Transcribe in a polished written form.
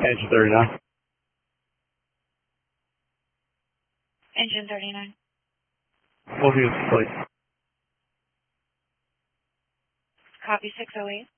Engine 39. Engine 39. What is the plate? Copy 608.